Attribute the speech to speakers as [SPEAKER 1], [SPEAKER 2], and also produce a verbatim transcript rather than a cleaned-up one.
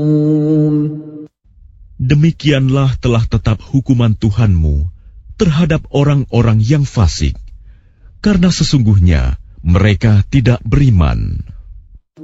[SPEAKER 1] Demikianlah telah tetap hukuman Tuhanmu terhadap orang-orang yang fasik, karena sesungguhnya mereka tidak beriman.